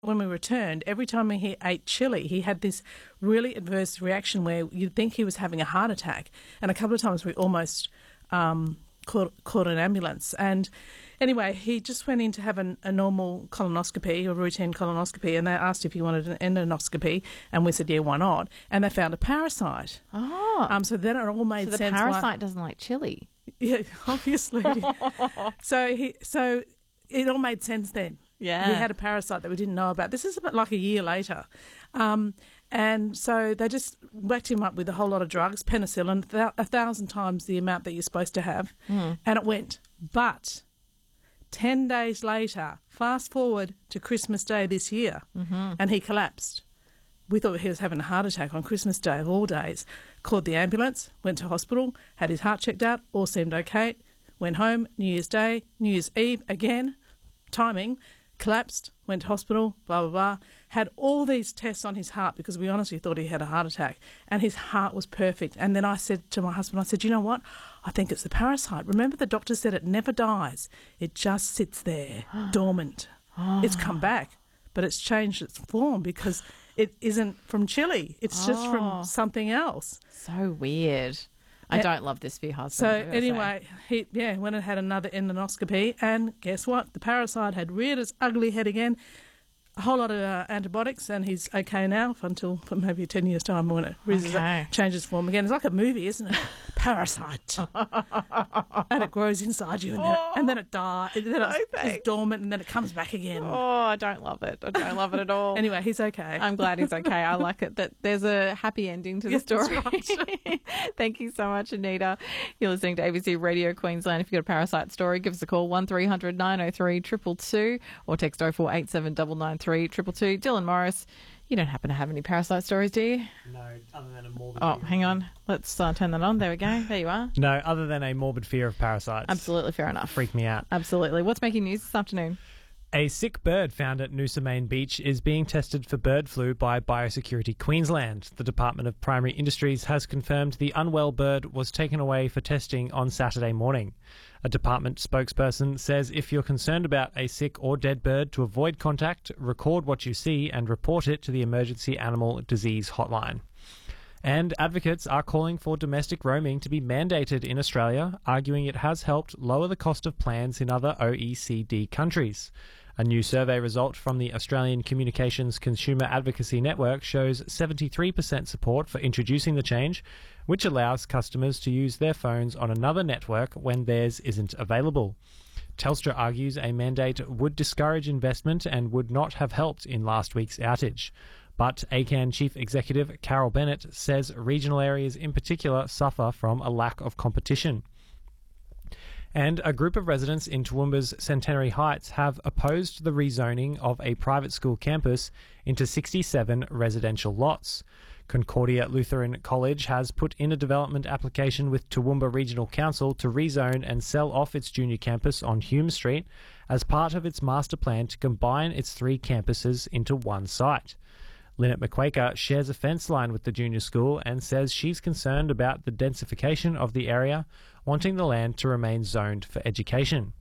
when we returned, every time he ate chili, he had this really adverse reaction where you'd think he was having a heart attack. And a couple of times we almost called an ambulance. And anyway, he just went in to have a normal colonoscopy, a routine colonoscopy, and they asked if he wanted an endoscopy, and we said, yeah, why not? And they found a parasite. Oh. So then it all made So the sense. parasite doesn't like chili. Yeah, obviously. So it all made sense then. Yeah. He had a parasite that we didn't know about. This is about like a year later. And so they just whacked him up with a whole lot of drugs, penicillin, 1,000 times the amount that you're supposed to have, and it went. But 10 days later, fast forward to Christmas Day this year, and he collapsed. We thought he was having a heart attack on Christmas Day of all days. Called the ambulance, went to hospital, had his heart checked out, all seemed okay, went home, New Year's Day, New Year's Eve again, timing, collapsed, went to hospital, blah, blah, blah, had all these tests on his heart because we honestly thought he had a heart attack, and his heart was perfect. And then I said to my husband, I said, you know what? I think it's the parasite. Remember the doctor said it never dies. It just sits there, dormant. It's come back, but it's changed its form because it isn't from chili. It's just from something else. So weird. I don't love this for your husband. So anyway, he went and had another endoscopy, and guess what? The parasite had reared its ugly head again. A whole lot of antibiotics, and he's okay now until for maybe 10 years' time when it changes form again. It's like a movie, isn't it? Parasite. And it grows inside you, and then it dies. And then it's dormant, and then it comes back again. Oh, I don't love it. I don't love it at all. Anyway, he's okay. I'm glad he's okay. I like it that there's a happy ending to the story. That's right. Thank you so much, Anita. You're listening to ABC Radio Queensland. If you've got a parasite story, give us a call, 1300 903 222, or text 0487 993 222. Dylan Morris, you don't happen to have any parasite stories, do you? No, other than a morbid Oh, fear. hang on. Let's turn that on. There we go. There you are. No, other than a morbid fear of parasites. Absolutely, fair enough. Freak me out. Absolutely. What's making news this afternoon? A sick bird found at Noosa Main Beach is being tested for bird flu by Biosecurity Queensland. The Department of Primary Industries has confirmed the unwell bird was taken away for testing on Saturday morning. A department spokesperson says if you're concerned about a sick or dead bird, to avoid contact, record what you see and report it to the Emergency Animal Disease Hotline. And advocates are calling for domestic roaming to be mandated in Australia, arguing it has helped lower the cost of plans in other OECD countries. A new survey result from the Australian Communications Consumer Advocacy Network shows 73% support for introducing the change, which allows customers to use their phones on another network when theirs isn't available. Telstra argues a mandate would discourage investment and would not have helped in last week's outage. But ACAN Chief Executive Carol Bennett says regional areas in particular suffer from a lack of competition. And a group of residents in Toowoomba's Centenary Heights have opposed the rezoning of a private school campus into 67 residential lots. Concordia Lutheran College has put in a development application with Toowoomba Regional Council to rezone and sell off its junior campus on Hume Street as part of its master plan to combine its three campuses into one site. Lynette McQuaker shares a fence line with the junior school and says she's concerned about the densification of the area, wanting the land to remain zoned for education.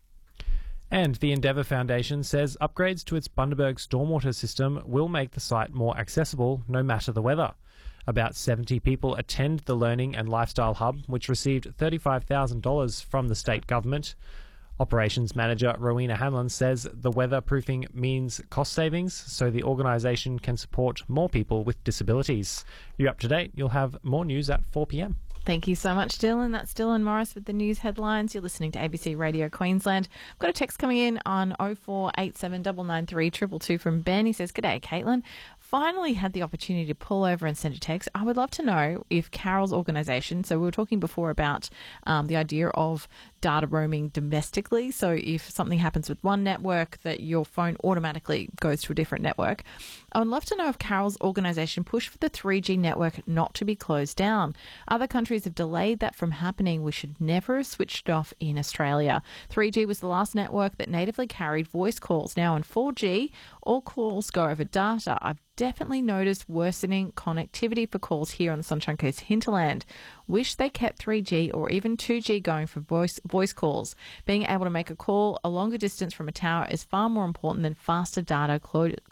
And the Endeavour Foundation says upgrades to its Bundaberg stormwater system will make the site more accessible no matter the weather. About 70 people attend the Learning and Lifestyle Hub, which received $35,000 from the state government. Operations Manager Rowena Hanlon says the weatherproofing means cost savings, so the organisation can support more people with disabilities. You're up to date. You'll have more news at 4 p.m. Thank you so much, Dylan. That's Dylan Morris with the news headlines. You're listening to ABC Radio Queensland. I've got a text coming in on 0487 993 222 from Ben. He says, "G'day, Caitlin. Finally had the opportunity to pull over and send a text. I would love to know if Carol's organisation," so we were talking before about the idea of data roaming domestically, so if something happens with one network that your phone automatically goes to a different network. I would love to know if Carol's organisation pushed for the 3G network not to be closed down. Other countries have delayed that from happening. We should never have switched it off in Australia. 3G was the last network that natively carried voice calls. Now on 4G, all calls go over data. I've definitely noticed worsening connectivity for calls here on the Sunshine Coast hinterland. Wish they kept 3G or even 2G going for voice calls. Being able to make a call a longer distance from a tower is far more important than faster data